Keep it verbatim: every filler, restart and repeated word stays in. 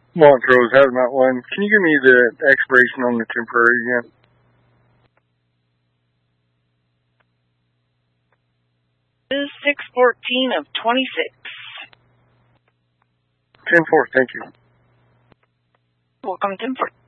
Montrose Hazmat one. Can you give me the expiration on the temporary again? This is six fourteen of twenty-six. ten four, thank you. Welcome, ten four.